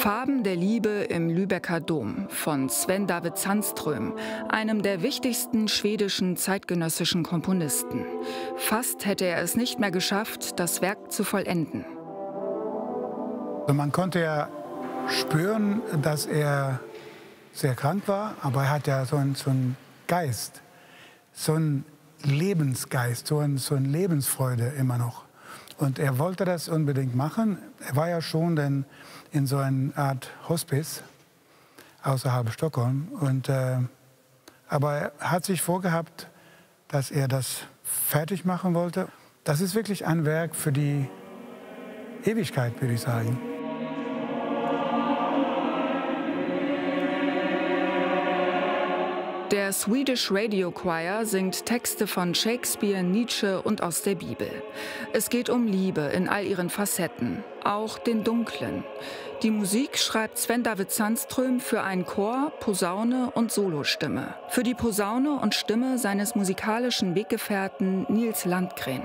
Farben der Liebe im Lübecker Dom von Sven David Sandström, einem der wichtigsten schwedischen zeitgenössischen Komponisten. Fast hätte er es nicht mehr geschafft, das Werk zu vollenden. Man konnte ja spüren, dass er sehr krank war, aber er hat ja so einen Geist, so einen Lebensgeist, so eine Lebensfreude immer noch. Und er wollte das unbedingt machen. Er war ja schon dann in so einer Art Hospice außerhalb Stockholm. Aber er hat sich vorgehabt, dass er das fertig machen wollte. Das ist wirklich ein Werk für die Ewigkeit, würde ich sagen. Der Swedish Radio Choir singt Texte von Shakespeare, Nietzsche und aus der Bibel. Es geht um Liebe in all ihren Facetten, auch den dunklen. Die Musik schreibt Sven David Sandström für einen Chor, Posaune und Solostimme. Für die Posaune und Stimme seines musikalischen Weggefährten Nils Landgren.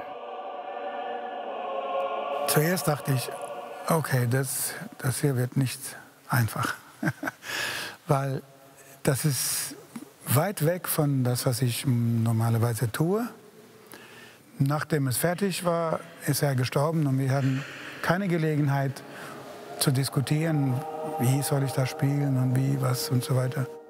Zuerst dachte ich, okay, das hier wird nicht einfach, weil das ist weit weg von das, was ich normalerweise tue. Nachdem es fertig war, ist er gestorben und wir hatten keine Gelegenheit zu diskutieren, wie soll ich das spielen und wie, was und so weiter.